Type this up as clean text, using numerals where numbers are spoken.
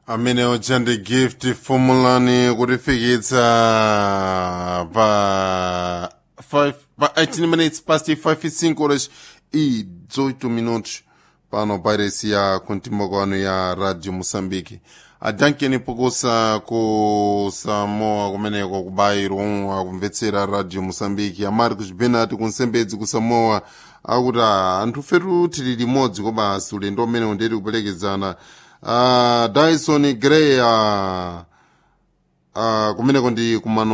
amene ochande gift formulani kutifikitsa pa 18 minutes past 5 horas e 18 minutos pano pairesi ya kuntima kwanu ya radio Moçambique. Adankeni pokosa ku Samoa kumeneko kubairo akumvetsera radio Moçambique. Amarcos Benati kunsembedzi ku Samoa akuti anthu fetu tili limodzi koma ulendo umene ndeti kupelekezana. Dyson Gray kumeneko ndi kumano